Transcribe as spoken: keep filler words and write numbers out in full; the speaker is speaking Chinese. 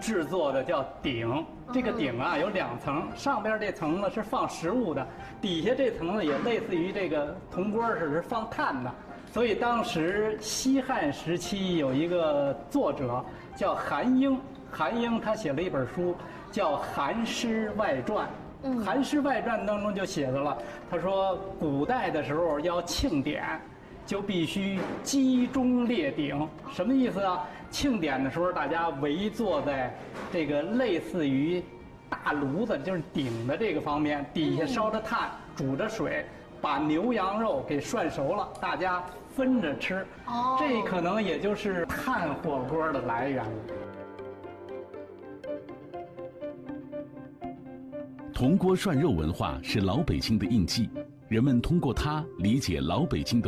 制作的叫鼎。这个鼎啊有两层，上边这层呢是放食物的，底下这层呢也类似于这个铜锅似的，是放炭的。所以当时西汉时期有一个作者叫韩英，韩英他写了一本书叫《韩诗外传》。嗯，《韩诗外传》当中就写着了，他说古代的时候要庆典，就必须击钟列鼎。什么意思啊？庆典的时候，大家围坐在这个类似于大炉子，就是鼎的这个方面，底下烧着炭，煮着水，把牛羊肉给涮熟了，大家分着吃。哦，这可能也就是炭火锅的来源了。 铜锅涮肉文化是老北京的印记，人们通过它理解老北京的